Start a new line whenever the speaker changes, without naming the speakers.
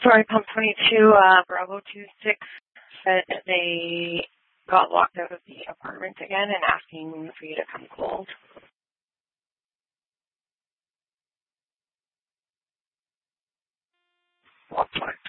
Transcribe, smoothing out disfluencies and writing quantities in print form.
Sorry, Pump 22, Bravo 26 said that they got locked out of the apartment again and asking for you to come cold.
What time?